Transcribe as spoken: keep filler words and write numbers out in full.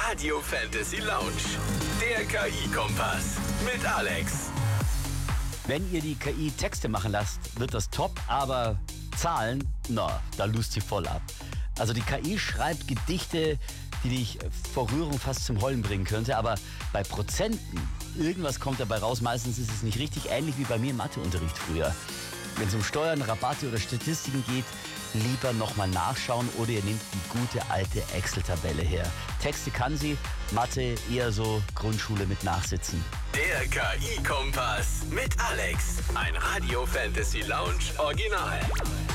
Radio Fantasy Lounge. Der K I-Kompass mit Alex. Wenn ihr die K I Texte machen lasst, wird das top, aber Zahlen, na, da lust sie voll ab. Also die K I schreibt Gedichte, die dich vor Rührung fast zum Heulen bringen könnte, aber bei Prozenten, irgendwas kommt dabei raus, meistens ist es nicht richtig, ähnlich wie bei mir im Matheunterricht früher. Wenn es um Steuern, Rabatte oder Statistiken geht, lieber nochmal nachschauen oder ihr nehmt die gute alte Excel-Tabelle her. Texte kann sie, Mathe eher so Grundschule mit Nachsitzen. Der K I-Kompass mit Alex. Ein Radio Fantasy Lounge Original.